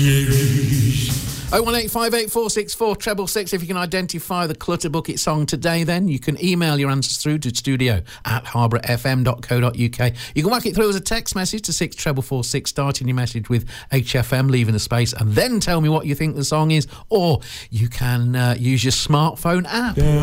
01858464666. If you can identify the Clutter Bucket song today, then you can email your answers through to studio@harbourfm.co.uk. You can whack it through as a text message to 64446, starting your message with HFM, leaving a space, and then tell me what you think the song is, or you can use your smartphone app.